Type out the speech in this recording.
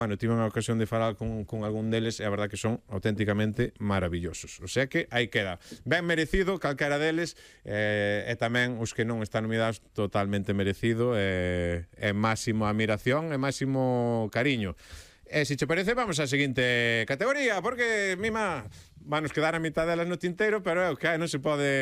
Bueno, tive unha ocasión de falar con algún deles e a verdad que son auténticamente maravillosos. O sea que aí queda. Ben merecido, calquera deles, e tamén os que non están nomeados totalmente merecido, e máximo admiración e máximo cariño. E se che parece, vamos á seguinte categoría, porque, mima, vanos quedar a mitad delas no tinteiro, pero é o que hai, non se pode